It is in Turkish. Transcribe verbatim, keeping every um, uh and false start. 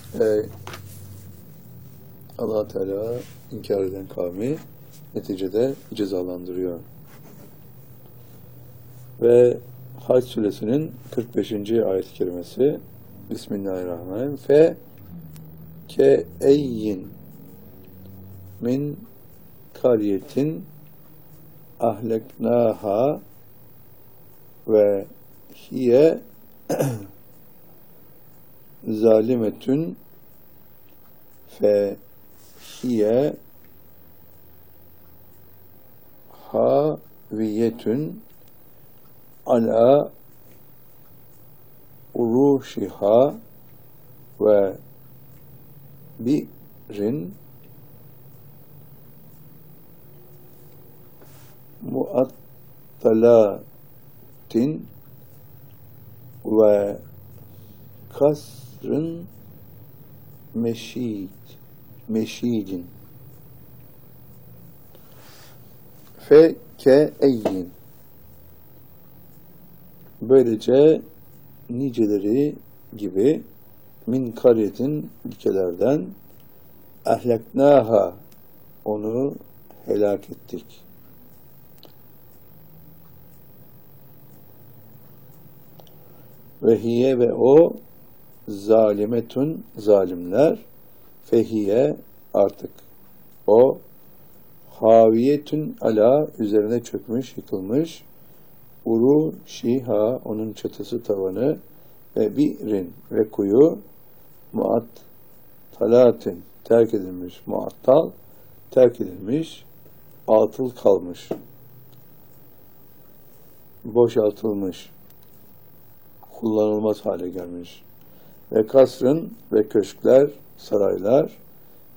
e, Allah Teala inkar eden kavmi neticede cezalandırıyor. Ve Hac suresinin kırk beşinci ayet-i kerimesi Bismillahirrahmanirrahim. Fe ke eyyin min kariyetin ahleknaha ve hiye zalimetün fe hiye haviyetün ala uruşiha ve bi'rin muattalatin ve kasrın meşid meşidin fe ke eyyin. Böylece niceleri gibi min kariyetin ülkelerden ahleknaha onu helak ettik. Ve hiye ve o zalimetun zalimler fehiye artık o haviyetün ala üzerine çökmüş, yıkılmış uru şiha onun çatısı tavanı ve bi'rin ve kuyu muattalatin terk edilmiş, muattal terk edilmiş, atıl kalmış, boşaltılmış, kullanılmaz hale gelmiş ve kasrın ve köşkler, saraylar